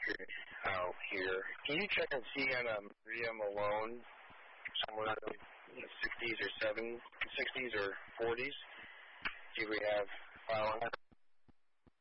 record out here. Can you check and see on Maria Malone somewhere in the 60s or 40s? See if we have file on that.